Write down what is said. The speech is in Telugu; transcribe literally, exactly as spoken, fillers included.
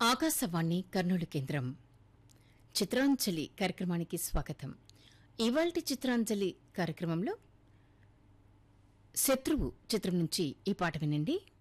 ఆకాశవాణి కర్నూలు కేంద్రం చిత్రాంజలి కార్యక్రమానికి స్వాగతం. ఇవాల్టి చిత్రాంజలి కార్యక్రమంలో శత్రువు చిత్రం నుంచి ఈ పాట వినండి.